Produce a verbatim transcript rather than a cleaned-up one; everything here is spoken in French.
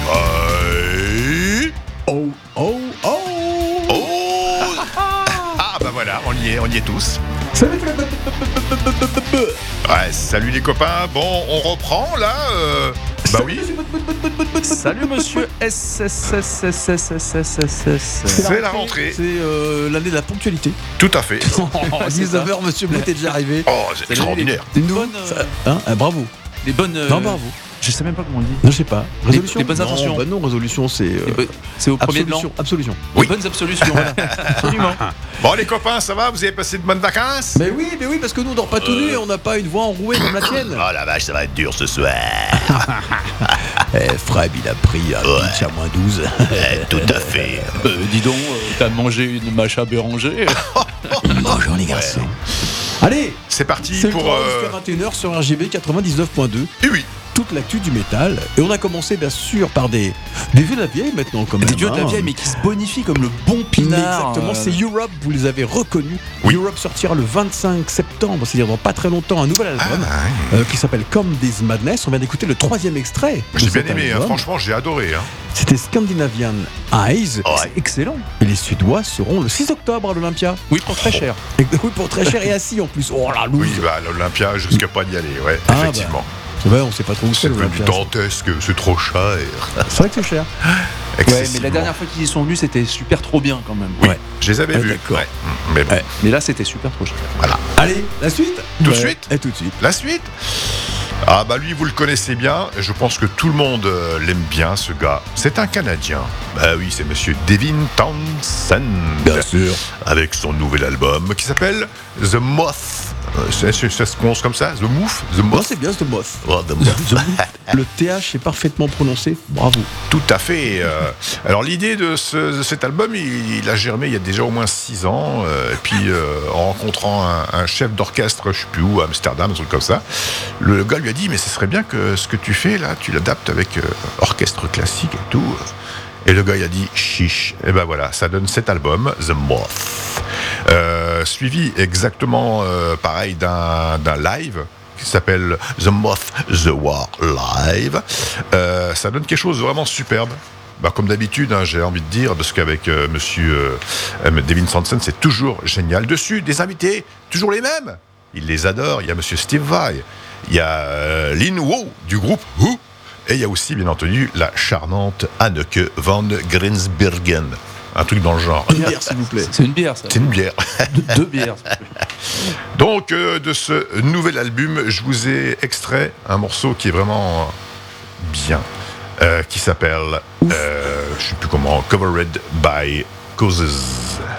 Euh... Oh, oh, oh. Oh. Ah bah voilà, on y est, on y est tous. Salut. Ouais, salut les copains. Bon, on reprend là. Euh... Bah oui. Salut monsieur S S S S S S S S S. C'est la rentrée. C'est euh, l'année de la ponctualité. Tout à fait. À dix-neuf heures, monsieur Blot est déjà arrivé. Oh, c'est extraordinaire. Une bonne, Ça- hein, ah, bravo. Les bonnes. euh, Non, bravo. Je sais même pas comment on dit. Non, je sais pas. Résolution. les bonnes Non, intentions. bah non, résolution, c'est. euh, Les bo- C'est au premier de l'an. absolution. Absolution. Oui. Les bonnes absolutions. Voilà. Absolument. Bon les copains, ça va? Vous avez passé de bonnes vacances? Mais oui, mais oui, parce que nous on dort pas tout nu et on n'a pas une voix enrouée comme la tienne. Oh la vache, ça va être dur ce soir. Eh, Freb, il a pris un Ouais. pitch à moins douze. Eh, tout à fait. Euh, dis donc, euh, t'as mangé une macha Béranger. Bonjour les garçons. Allez, C'est parti c'est le pour. trois Euh... jusqu'à vingt et une heures sur R G B quatre-vingt-dix-neuf point deux. Et oui. Toute l'actu du métal. Et on a commencé bien sûr par des, des vieux de la vieille maintenant quand même. Des dieux de la hein. vieille, mais qui se bonifient comme le bon Mais pinard. exactement, euh, c'est Europe, vous les avez reconnus. Oui. Europe sortira le vingt-cinq septembre, c'est-à-dire dans pas très longtemps, un nouvel album Ah, euh, qui s'appelle Come This Madness. On vient d'écouter le troisième extrait. j'ai de bien cet aimé, hein, album. franchement, j'ai adoré. Hein. C'était Scandinavian Eyes. Ouais. C'est excellent. Et les Suédois seront le six octobre à l'Olympia. Oui, pour très cher. Et, oui, pour très cher et assis en plus. Oh la loose. Oui, bah, l'Olympia, je risque pas d'y aller, ouais, Ah, effectivement. C'est vrai, on sait pas trop où c'est C'est devenu l'Olympia. dantesque, c'est trop cher. C'est vrai que c'est cher. Ouais, mais Excessivement. la dernière fois qu'ils y sont venus, c'était super trop bien quand même. Oui, Ouais. je les avais Ouais, vus. d'accord. Ouais. Mais bon, Ouais. Mais là, c'était super trop cher. voilà. Allez, la suite. Tout de Ouais. suite Et tout de suite. La suite. Ah bah lui, vous le connaissez bien. Je pense que tout le monde euh, l'aime bien, ce gars. C'est un Canadien. Bah oui, c'est Monsieur Devin Townsend. Bien sûr. Avec son nouvel album qui s'appelle The Moth. Euh, c'est- c'est- Ça se prononce comme ça? The Moth? The Non, Moth? c'est bien ce moth. Oh, The Moth. The Moth. Le T H est parfaitement prononcé. Bravo. Tout à fait. euh, alors l'idée de, ce- de cet album, il, il a germé il y a déjà au moins six ans. euh, et puis euh, en rencontrant un, un chef d'orchestre, je sais plus où, à Amsterdam, un truc comme ça, le gars lui a dit mais ce serait bien que ce que tu fais là, tu l'adaptes avec euh, orchestre classique et tout. Et le gars il a dit chiche. Et ben voilà, ça donne cet album, The Moth. Euh, suivi exactement euh, pareil d'un, d'un live qui s'appelle The Moth The War Live. Euh, ça donne quelque chose de vraiment superbe. Bah, comme d'habitude, hein, j'ai envie de dire, parce qu'avec euh, monsieur euh, Devin Townsend, c'est toujours génial. Dessus, des invités, toujours les mêmes. Il les adore. Il y a monsieur Steve Vai, il y a euh, Lin Wo du groupe Who, et il y a aussi, bien entendu, la charmante Anneke van Grinsbergen. Un truc dans le genre. Une bière, s'il vous plaît. C'est une bière, ça. C'est une bière. Deux, deux bières. s'il vous plaît. Donc, euh, de ce nouvel album, je vous ai extrait un morceau qui est vraiment bien, euh, qui s'appelle, euh, je sais plus comment, Covered by Causes.